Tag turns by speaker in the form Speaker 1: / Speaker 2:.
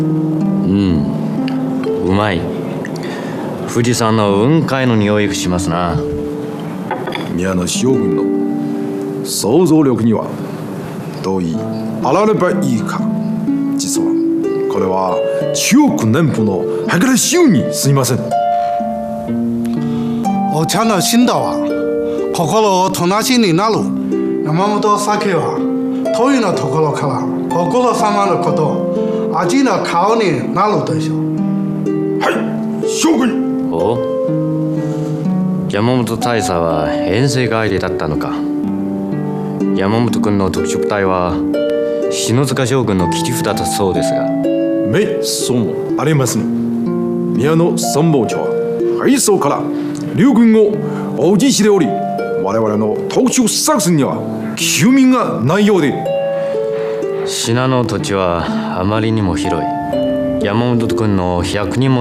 Speaker 1: うまい。富士山の雲海の匂いがしますな。
Speaker 2: 宮の将軍の想像力にはどうあらればいいか。実はこれは中国南部の白来州にすみません。
Speaker 3: お茶の新だわ。心を隣しになる山本酒は遠いのところからご苦労様のこと味の顔になるでしょう。
Speaker 2: はい、将軍。
Speaker 1: お、山本大佐は遠征帰りだったのか。山本君の特殊部隊は篠塚将軍の切り札だそうですが。
Speaker 2: そうもありますね。宮の参謀長は敗走から両軍を応じしており、我々の特殊作戦には休眠がないようで。
Speaker 1: 信濃土地はあまりにも広い。山本君の100人も